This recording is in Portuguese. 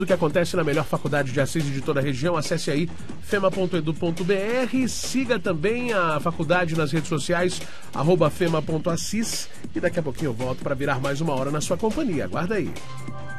do que acontece na melhor faculdade de Assis de toda a região. Acesse aí fema.edu.br, siga também a faculdade nas redes sociais, @fema.assis, e daqui a pouquinho eu volto para virar mais uma hora na sua companhia. Aguarda aí.